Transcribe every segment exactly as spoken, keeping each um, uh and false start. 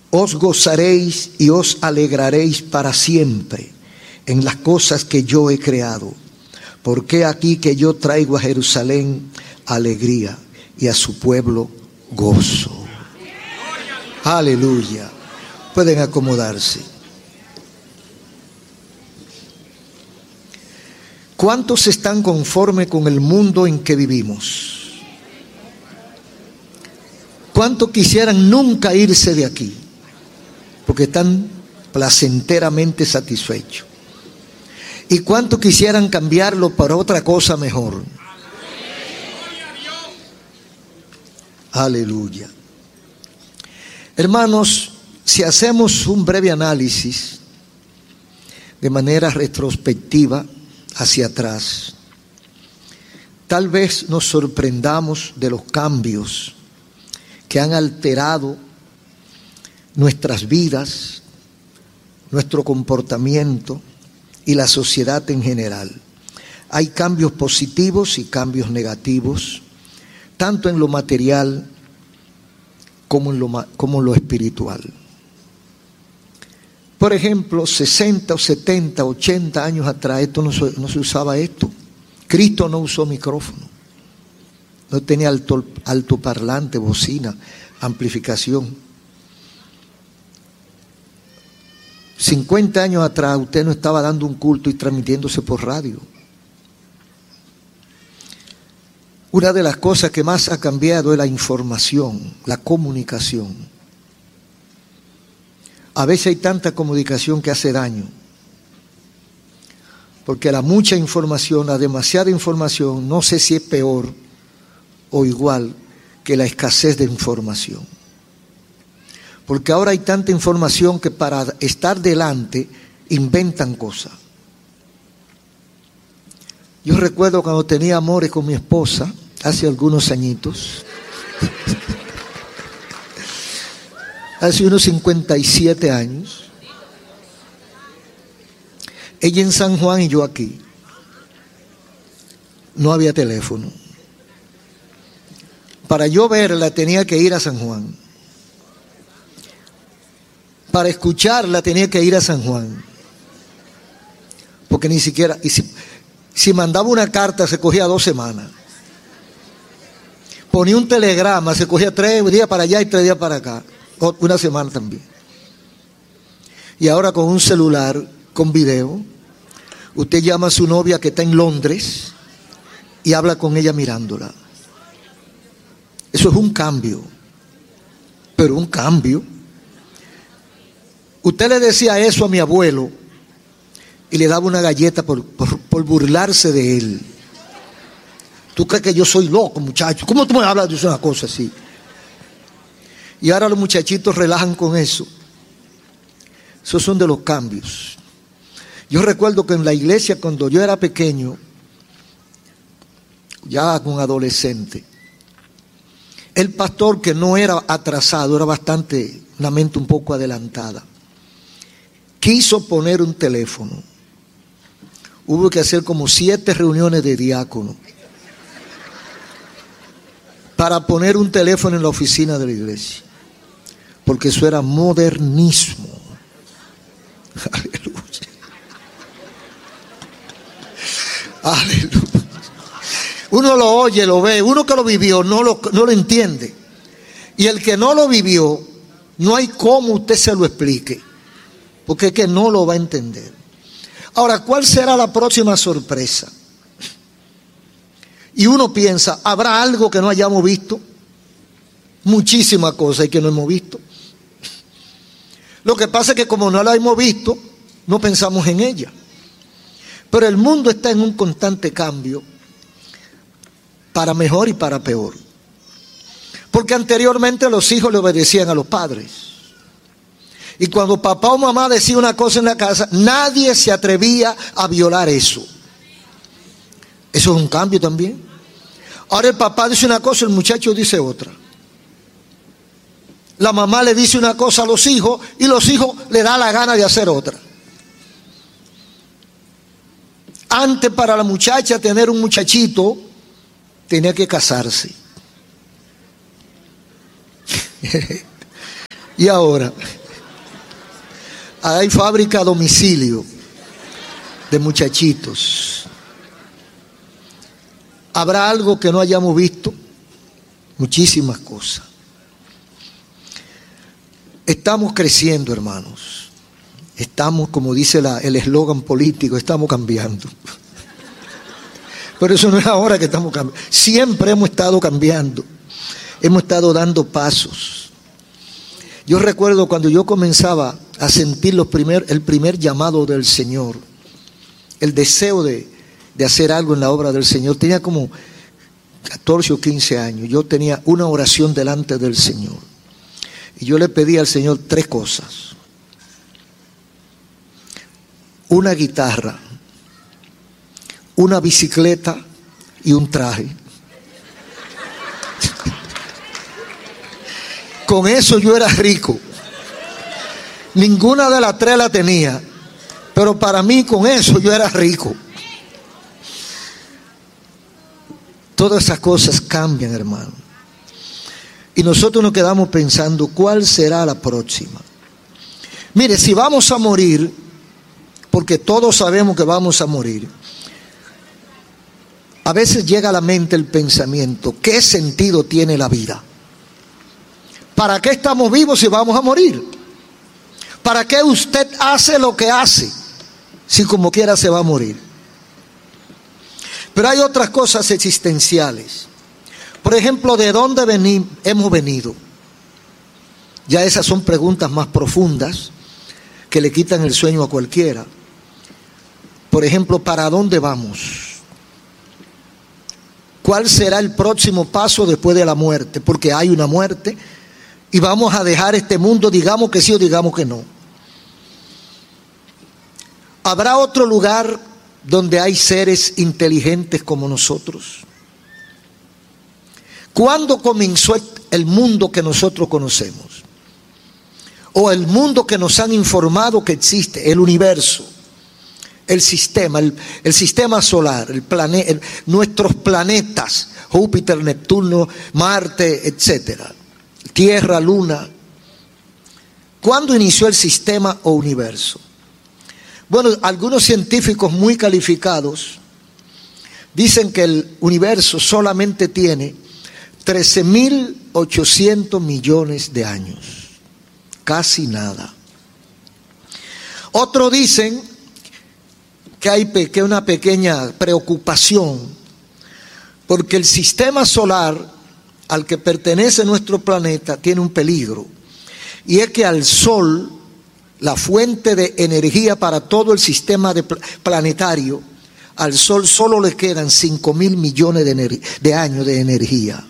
os gozaréis y os alegraréis para siempre en las cosas que yo he creado. Porque aquí que yo traigo a Jerusalén alegría y a su pueblo gozo. Aleluya. Pueden acomodarse. ¿Cuántos están conformes con el mundo en que vivimos? ¿Cuántos quisieran nunca irse de aquí? Porque están placenteramente satisfechos. ¿Y cuántos quisieran cambiarlo para otra cosa mejor? Aleluya. Hermanos, si hacemos un breve análisis de manera retrospectiva hacia atrás, tal vez nos sorprendamos de los cambios que han alterado nuestras vidas, nuestro comportamiento y la sociedad en general. Hay cambios positivos y cambios negativos, tanto en lo material como en lo, como en lo espiritual. Por ejemplo, sesenta o setenta, ochenta años atrás esto no se, no se usaba esto. Cristo no usó micrófono, no tenía alto, altoparlante, bocina, amplificación. cincuenta años atrás usted no estaba dando un culto y transmitiéndose por radio. Una de las cosas que más ha cambiado es la información, la comunicación. A veces hay tanta comunicación que hace daño, porque la mucha información, la demasiada información, no sé si es peor o igual que la escasez de información. Porque ahora hay tanta información que para estar delante inventan cosas. Yo recuerdo cuando tenía amores con mi esposa, hace algunos añitos, hace unos cincuenta y siete años, ella en San Juan y yo aquí. No había teléfono. Para yo verla tenía que ir a San Juan. Para escucharla tenía que ir a San Juan. Porque ni siquiera, y si, si mandaba una carta se cogía dos semanas. Ponía un telegrama, se cogía tres días para allá y tres días para acá. Una semana también. Y ahora con un celular, con video, usted llama a su novia que está en Londres y habla con ella mirándola. Eso es un cambio. Pero un cambio. Usted le decía eso a mi abuelo y le daba una galleta por, por, por burlarse de él. ¿Tú crees que yo soy loco, muchacho? ¿Cómo tú me hablas de una cosa así? Y ahora los muchachitos relajan con eso. Esos son de los cambios. Yo recuerdo que en la iglesia cuando yo era pequeño, ya con adolescente, el pastor, que no era atrasado, era bastante, una mente un poco adelantada, quiso poner un teléfono. Hubo que hacer como siete reuniones de diácono para poner un teléfono en la oficina de la iglesia, porque eso era modernismo. Aleluya. Aleluya. Uno lo oye, lo ve, uno que lo vivió no lo, no lo entiende. Y el que no lo vivió, no hay cómo usted se lo explique, porque es que no lo va a entender. Ahora, ¿cuál será la próxima sorpresa? Y uno piensa, ¿habrá algo que no hayamos visto? Muchísimas cosas hay que no hemos visto. Lo que pasa es que como no la hemos visto, no pensamos en ella. Pero el mundo está en un constante cambio, para mejor y para peor. Porque anteriormente los hijos le obedecían a los padres. Y cuando papá o mamá decía una cosa en la casa, nadie se atrevía a violar eso. Eso es un cambio también. Ahora el papá dice una cosa, el muchacho dice otra. La mamá le dice una cosa a los hijos y los hijos le da la gana de hacer otra. Antes, para la muchacha tener un muchachito, tenía que casarse. Y ahora, Hay fábrica a domicilio de muchachitos. ¿Habrá algo que no hayamos visto? Muchísimas cosas. Estamos creciendo, hermanos. Estamos, como dice la, el eslogan político, estamos cambiando. Pero eso no es ahora que estamos cambiando. Siempre hemos estado cambiando. Hemos estado dando pasos. Yo recuerdo cuando yo comenzaba a sentir los primer, el primer llamado del Señor, el deseo de, de hacer algo en la obra del Señor. Tenía como catorce o quince años. Yo tenía una oración delante del Señor. Y yo le pedí al Señor tres cosas. Una guitarra, una bicicleta y un traje. Con eso yo era rico. Ninguna de las tres la tenía, pero para mí con eso yo era rico. Todas esas cosas cambian, hermano. Y nosotros nos quedamos pensando, ¿cuál será la próxima? Mire, si vamos a morir, porque todos sabemos que vamos a morir, a veces llega a la mente el pensamiento, ¿qué sentido tiene la vida? ¿Para qué estamos vivos si vamos a morir? ¿Para qué usted hace lo que hace si como quiera se va a morir? Pero hay otras cosas existenciales. Por ejemplo, ¿de dónde veni- hemos venido? Ya esas son preguntas más profundas que le quitan el sueño a cualquiera. Por ejemplo, ¿para dónde vamos? ¿Cuál será el próximo paso después de la muerte? Porque hay una muerte y vamos a dejar este mundo, digamos que sí o digamos que no. ¿Habrá otro lugar donde hay seres inteligentes como nosotros? ¿Cuándo comenzó el mundo que nosotros conocemos? O el mundo que nos han informado que existe, el universo, el sistema, el, el sistema solar, el plane, el, nuestros planetas, Júpiter, Neptuno, Marte, etcétera, Tierra, Luna. ¿Cuándo inició el sistema o universo? Bueno, algunos científicos muy calificados dicen que el universo solamente tiene trece mil ochocientos millones de años, casi nada. Otros dicen que hay que una pequeña preocupación porque el sistema solar al que pertenece nuestro planeta tiene un peligro, y es que al Sol, la fuente de energía para todo el sistema de planetario, al Sol solo le quedan cinco mil millones de, ener- de años de energía.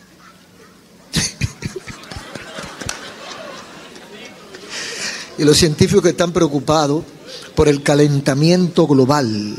Y los científicos están preocupados por el calentamiento global,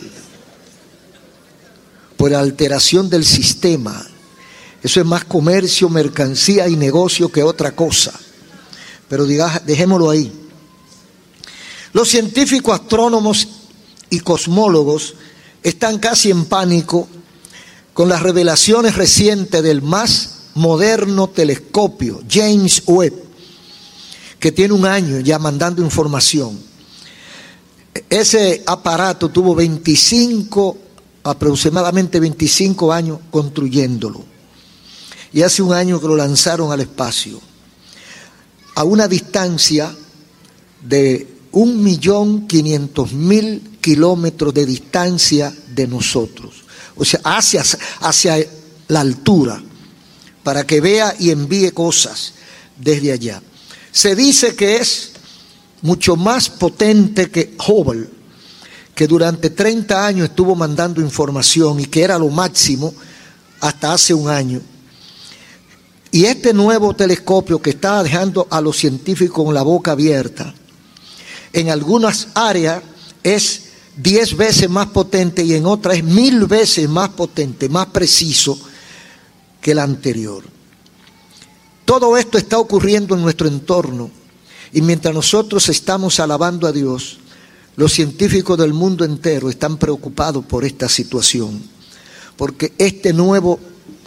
por la alteración del sistema. Eso es más comercio, mercancía y negocio que otra cosa. Pero diga, dejémoslo ahí. Los científicos, astrónomos y cosmólogos están casi en pánico con las revelaciones recientes del más moderno telescopio, James Webb, que tiene un año ya mandando información. Ese aparato tuvo veinticinco, aproximadamente veinticinco años construyéndolo. Y hace un año que lo lanzaron al espacio, a una distancia de un millón quinientos mil kilómetros de distancia de nosotros. O sea, hacia, hacia la altura, para que vea y envíe cosas desde allá. Se dice que es mucho más potente que Hubble, que durante treinta años estuvo mandando información y que era lo máximo hasta hace un año. Y este nuevo telescopio que está dejando a los científicos con la boca abierta, en algunas áreas es diez veces más potente y en otras es mil veces más potente, más preciso que el anterior. Todo esto está ocurriendo en nuestro entorno, y mientras nosotros estamos alabando a Dios, los científicos del mundo entero están preocupados por esta situación, porque este nuevo,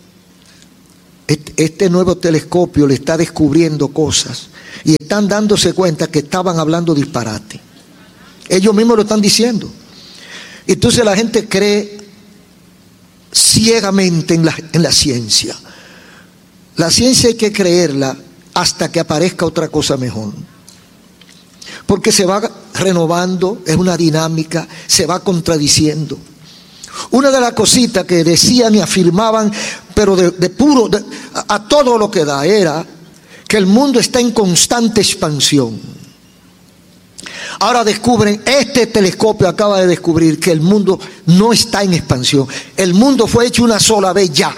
este nuevo telescopio le está descubriendo cosas y están dándose cuenta que estaban hablando disparate. Ellos mismos lo están diciendo. Entonces la gente cree ciegamente en la, en la ciencia. La ciencia hay que creerla hasta que aparezca otra cosa mejor. Porque se va renovando, es una dinámica, se va contradiciendo. Una de las cositas que decían y afirmaban, pero de, de puro, de, a, a todo lo que da, era que el mundo está en constante expansión. Ahora descubren, este telescopio acaba de descubrir que el mundo no está en expansión. El mundo fue hecho una sola vez ya.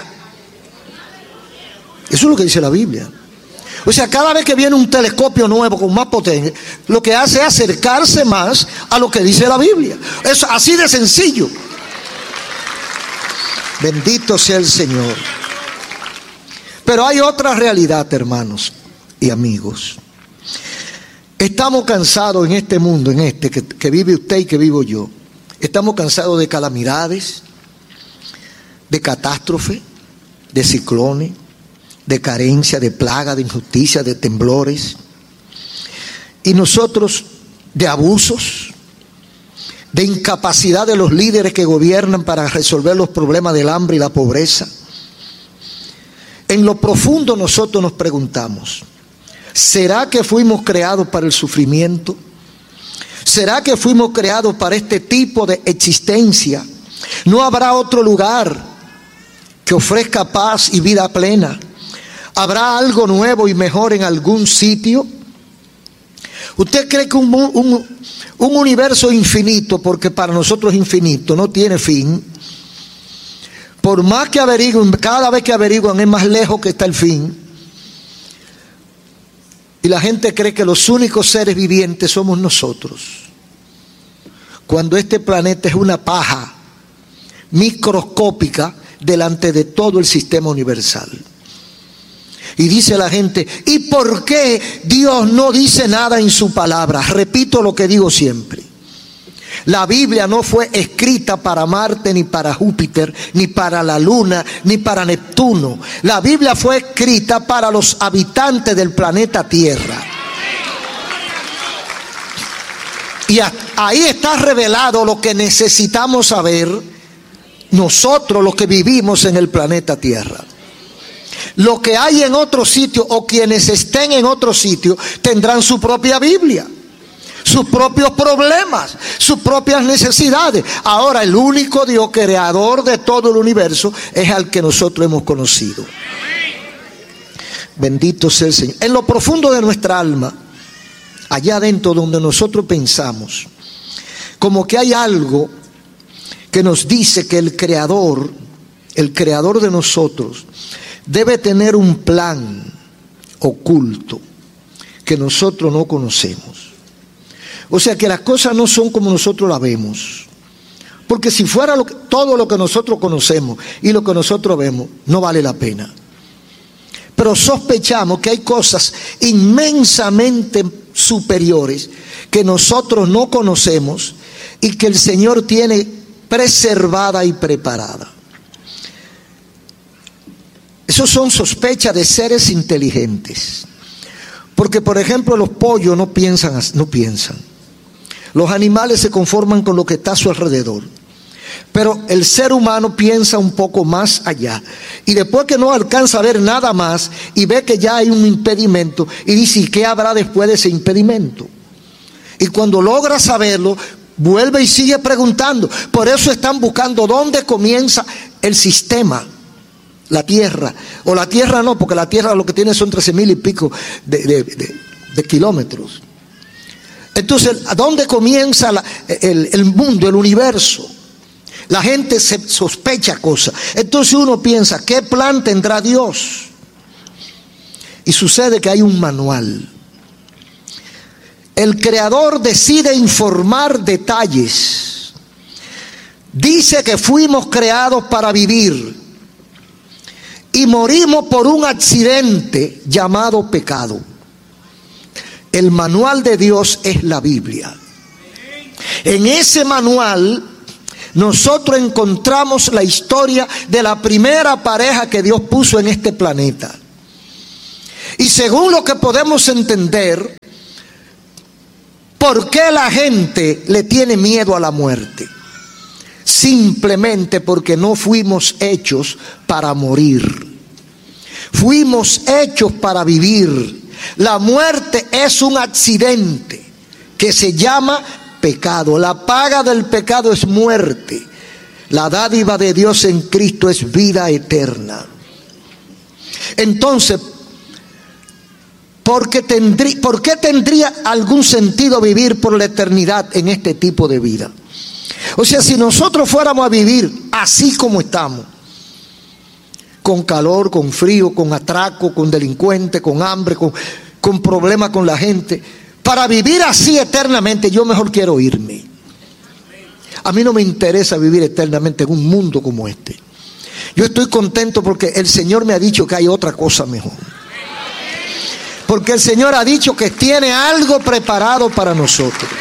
Eso es lo que dice la Biblia. O sea, cada vez que viene un telescopio nuevo con más potencia, lo que hace es acercarse más a lo que dice la Biblia. Es así de sencillo. Bendito sea el Señor. Pero hay otra realidad, hermanos y amigos. Estamos cansados en este mundo, en este que, que vive usted y que vivo yo. Estamos cansados de calamidades, de catástrofes, de ciclones, de carencia, de plaga, de injusticia, de temblores. Y nosotros de abusos, de incapacidad de los líderes que gobiernan para resolver los problemas del hambre y la pobreza. En lo profundo nosotros nos preguntamos, ¿será que fuimos creados para el sufrimiento? ¿Será que fuimos creados para este tipo de existencia? ¿No habrá otro lugar que ofrezca paz y vida plena? ¿Habrá algo nuevo y mejor en algún sitio? ¿Usted cree que un, un, un universo infinito, porque para nosotros es infinito, no tiene fin? Por más que averigüen, cada vez que averiguan es más lejos que está el fin. Y la gente cree que los únicos seres vivientes somos nosotros, cuando este planeta es una paja microscópica delante de todo el sistema universal. Y dice la gente, ¿y por qué Dios no dice nada en su palabra? Repito lo que digo siempre. La Biblia no fue escrita para Marte, ni para Júpiter, ni para la Luna, ni para Neptuno. La Biblia fue escrita para los habitantes del planeta Tierra. Y ahí está revelado lo que necesitamos saber nosotros, los que vivimos en el planeta Tierra. Lo que hay en otro sitio, o quienes estén en otro sitio, tendrán su propia Biblia, sus propios problemas, sus propias necesidades. Ahora, el único Dios creador de todo el universo es al que nosotros hemos conocido. Bendito sea el Señor. En lo profundo de nuestra alma, allá adentro donde nosotros pensamos, como que hay algo que nos dice que el creador, el creador de nosotros, debe tener un plan oculto que nosotros no conocemos. O sea que las cosas no son como nosotros las vemos. Porque si fuera lo que, todo lo que nosotros conocemos y lo que nosotros vemos, no vale la pena. Pero sospechamos que hay cosas inmensamente superiores que nosotros no conocemos y que el Señor tiene preservada y preparada. Esos son sospechas de seres inteligentes. Porque, por ejemplo, los pollos no piensan, no piensan. Los animales se conforman con lo que está a su alrededor. Pero el ser humano piensa un poco más allá. Y después que no alcanza a ver nada más y ve que ya hay un impedimento, y dice, ¿y qué habrá después de ese impedimento? Y cuando logra saberlo, vuelve y sigue preguntando. Por eso están buscando dónde comienza el sistema. La tierra, o la tierra no, porque la tierra lo que tiene son trece mil y pico de, de, de, de kilómetros. Entonces, ¿a dónde comienza la, el, el mundo, el universo? La gente se sospecha cosas. Entonces uno piensa, ¿qué plan tendrá Dios? Y sucede que hay un manual. El creador decide informar detalles. Dice que fuimos creados para vivir. Y morimos por un accidente llamado pecado. El manual de Dios es la Biblia. En ese manual nosotros encontramos la historia de la primera pareja que Dios puso en este planeta. Y según lo que podemos entender, ¿Por qué la gente le tiene miedo a la muerte? Simplemente porque no fuimos hechos para morir. Fuimos hechos para vivir. La muerte es un accidente que se llama pecado. La paga del pecado es muerte. La dádiva de Dios en Cristo es vida eterna. Entonces, ¿por qué tendría, ¿por qué tendría algún sentido vivir por la eternidad en este tipo de vida? O sea, si nosotros fuéramos a vivir así como estamos, con calor, con frío, con atraco, con delincuente, con hambre, con, con problemas con la gente, para vivir así eternamente, yo mejor quiero irme. A mí no me interesa vivir eternamente en un mundo como este. Yo estoy contento porque el Señor me ha dicho que hay otra cosa mejor. Porque el Señor ha dicho que tiene algo preparado para nosotros.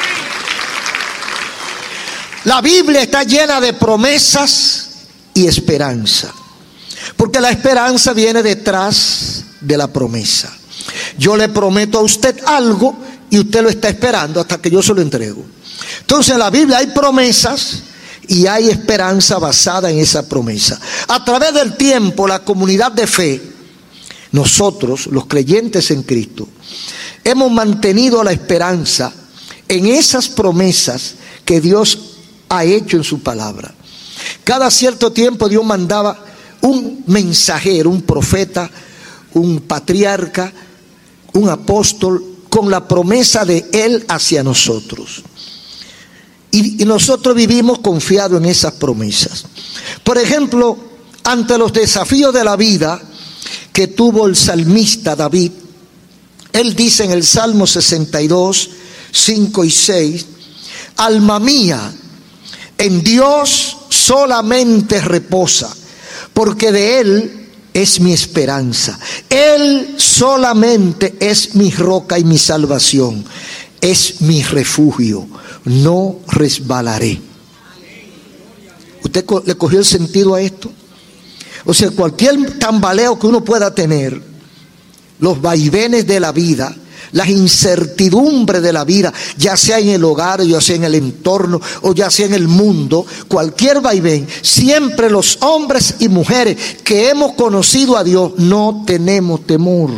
La Biblia está llena de promesas y esperanza. Porque la esperanza viene detrás de la promesa. Yo le prometo a usted algo y usted lo está esperando hasta que yo se lo entrego. Entonces en la Biblia hay promesas y hay esperanza basada en esa promesa. A través del tiempo, la comunidad de fe, nosotros, los creyentes en Cristo, hemos mantenido la esperanza en esas promesas que Dios ha hecho en su palabra. Cada cierto tiempo Dios mandaba un mensajero, un profeta, un patriarca, un apóstol, con la promesa de Él hacia nosotros. Y, y nosotros vivimos confiados en esas promesas. Por ejemplo, ante los desafíos de la vida que tuvo el salmista David, él dice en el Salmo sesenta y dos, cinco y seis, alma mía, en Dios solamente reposa, porque de Él es mi esperanza. Él solamente es mi roca y mi salvación. Es mi refugio. No resbalaré. ¿Usted le cogió el sentido a esto? O sea, cualquier tambaleo que uno pueda tener, los vaivenes de la vida, las incertidumbres de la vida, ya sea en el hogar, ya sea en el entorno o ya sea en el mundo, cualquier vaivén, siempre los hombres y mujeres que hemos conocido a Dios no tenemos temor.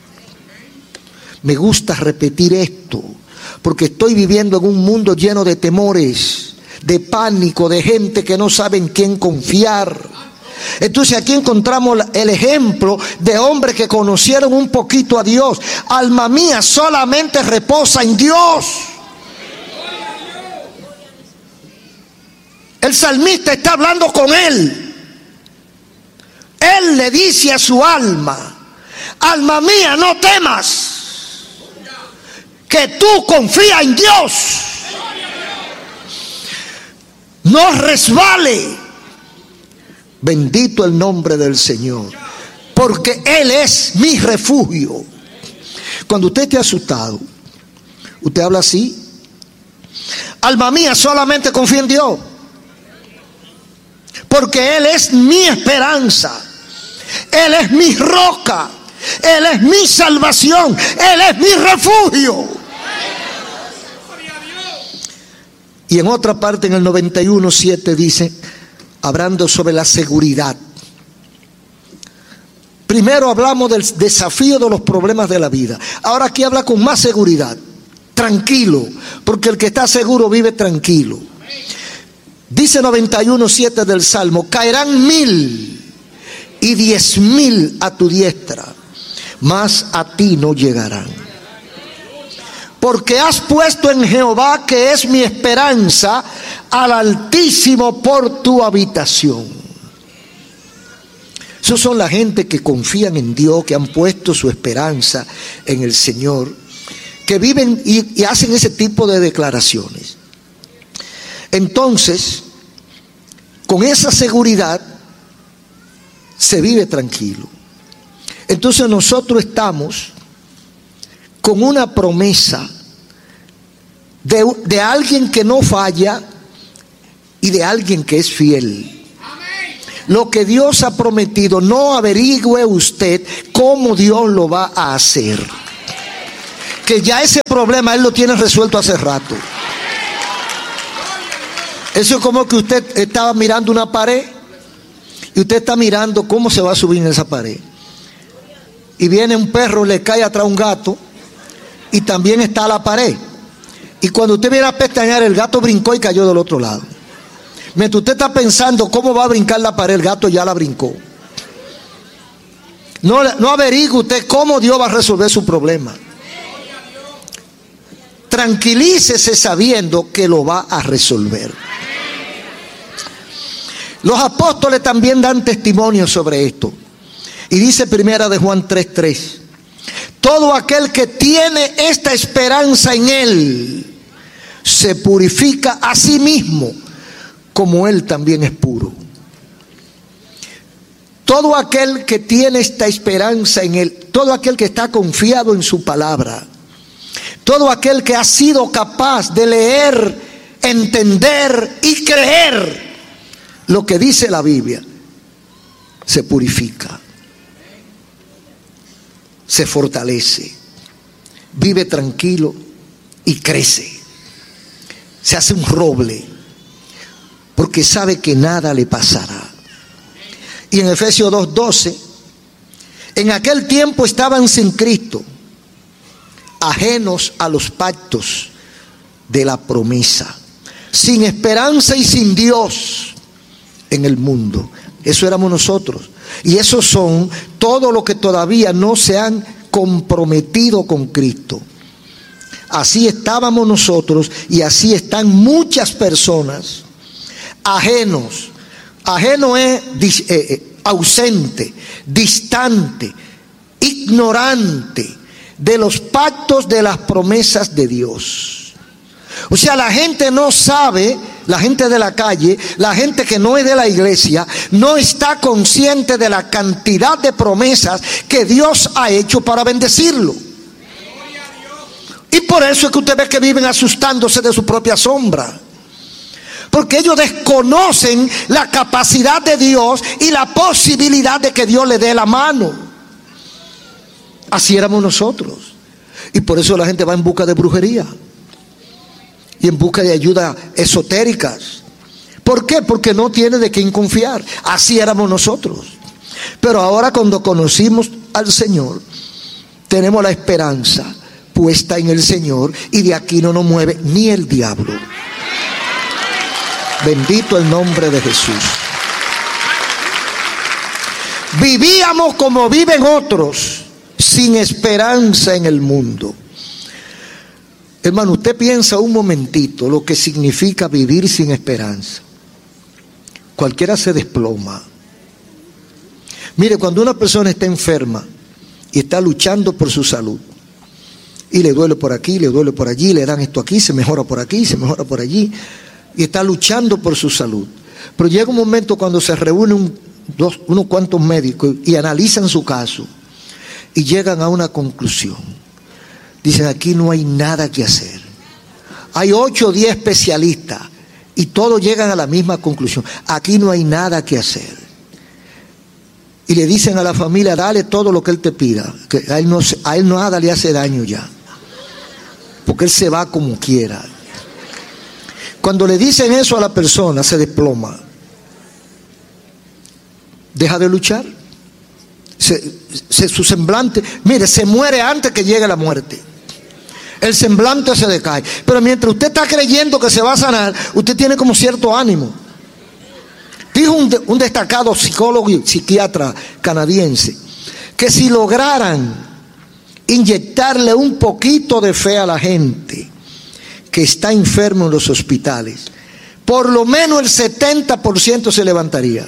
Me gusta repetir esto porque estoy viviendo en un mundo lleno de temores, de pánico, de gente que no sabe en quién confiar. Entonces aquí encontramos el ejemplo de hombres que conocieron un poquito a Dios. Alma mía, solamente reposa en Dios. El salmista está hablando con él. Él le dice a su alma: alma mía, no temas, que tú confías en Dios. No resbale. Bendito el nombre del Señor, porque Él es mi refugio. Cuando usted esté asustado, usted habla así: alma mía, solamente confía en Dios, porque Él es mi esperanza, Él es mi roca, Él es mi salvación, Él es mi refugio. Y en otra parte, en el noventa y uno, siete dice, hablando sobre la seguridad. Primero hablamos del desafío de los problemas de la vida. Ahora aquí habla con más seguridad. Tranquilo, porque el que está seguro vive tranquilo. Dice noventa y uno, siete del Salmo: caerán mil y diez mil a tu diestra, mas a ti no llegarán. Porque has puesto en Jehová, que es mi esperanza, al Altísimo por tu habitación. Esos son la gente que confían en Dios, que han puesto su esperanza en el Señor, que viven y, y hacen ese tipo de declaraciones. Entonces, con esa seguridad se vive tranquilo. Entonces nosotros estamos con una promesa de, de alguien que no falla y de alguien que es fiel. Lo que Dios ha prometido, no averigüe usted cómo Dios lo va a hacer. que ya ese problema Él lo tiene resuelto hace rato. Eso es como que usted estaba mirando una pared y usted está mirando cómo se va a subir en esa pared. Y viene un perro, le cae atrás un gato y también está la pared. Y cuando usted viene a pestañear, el gato brincó y cayó del otro lado. Mientras usted está pensando cómo va a brincar la pared, el gato ya la brincó. No, no averigue usted cómo Dios va a resolver su problema. Tranquilícese sabiendo que lo va a resolver. Los apóstoles también dan testimonio sobre esto. Y dice primera de Juan tres tres: todo aquel que tiene esta esperanza en Él se purifica a sí mismo, como Él también es puro. Todo aquel que tiene esta esperanza en Él, todo aquel que está confiado en su palabra, todo aquel que ha sido capaz de leer, entender y creer lo que dice la Biblia, se purifica, se fortalece, vive tranquilo y crece. Se hace un roble porque sabe que nada le pasará. Y en Efesios dos doce, en aquel tiempo estaban sin Cristo, ajenos a los pactos de la promesa, sin esperanza y sin Dios en el mundo. Eso éramos nosotros. Y esos son todos los que todavía no se han comprometido con Cristo. Así estábamos nosotros y así están muchas personas ajenos. Ajeno es eh, eh, ausente, distante, ignorante de los pactos de las promesas de Dios. O sea, la gente no sabe, la gente de la calle, la gente que no es de la iglesia, no está consciente de la cantidad de promesas que Dios ha hecho para bendecirlo. Y por eso es que usted ve que viven asustándose de su propia sombra. Porque ellos desconocen la capacidad de Dios y la posibilidad de que Dios le dé la mano. Así éramos nosotros. Y por eso la gente va en busca de brujería y en busca de ayudas esotéricas. ¿Por qué? Porque no tiene de quién confiar. Así éramos nosotros. Pero ahora, cuando conocimos al Señor, tenemos la esperanza puesta en el Señor, y de aquí no nos mueve ni el diablo. Bendito el nombre de Jesús. Vivíamos como viven otros, sin esperanza en el mundo. Hermano, usted piensa un momentito lo que significa vivir sin esperanza. Cualquiera se desploma. Mire, cuando una persona está enferma y está luchando por su salud, y le duele por aquí, le duele por allí, le dan esto aquí, se mejora por aquí, se mejora por allí, y está luchando por su salud. Pero llega un momento cuando se reúnen un, dos, unos cuantos médicos y analizan su caso y llegan a una conclusión. Dicen: aquí no hay nada que hacer. Hay ocho o diez especialistas y todos llegan a la misma conclusión: aquí no hay nada que hacer. Y le dicen a la familia: dale todo lo que él te pida, que a él, no, a él nada le hace daño ya, porque él se va como quiera. Cuando le dicen eso a la persona, se desploma, deja de luchar, se, se, su semblante, mire, se muere antes que llegue la muerte. El semblante se decae. Pero mientras usted está creyendo que se va a sanar, usted tiene como cierto ánimo. Dijo un, de, un destacado psicólogo y psiquiatra canadiense que si lograran inyectarle un poquito de fe a la gente que está enfermo en los hospitales, por lo menos el setenta por ciento se levantaría.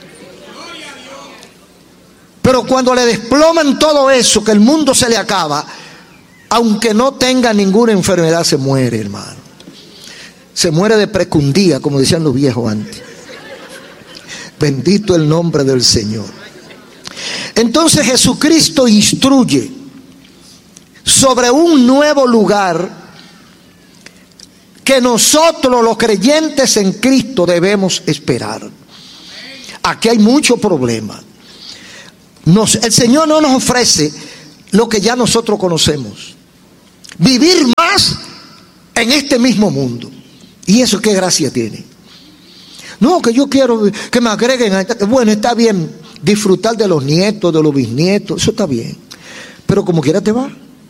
Pero cuando le desploman todo eso, que el mundo se le acaba, aunque no tenga ninguna enfermedad, se muere, hermano. Se muere de precundía, como decían los viejos antes. Bendito el nombre del Señor. Entonces Jesucristo instruye sobre un nuevo lugar que nosotros los creyentes en Cristo debemos esperar. Aquí hay mucho problema. Nos, el Señor no nos ofrece lo que ya nosotros conocemos. vivir más en este mismo mundo. ¿Y eso qué gracia tiene? No, que yo quiero que me agreguen a esta. Bueno, está bien disfrutar de los nietos, de los bisnietos, eso está bien. Pero como quiera te va.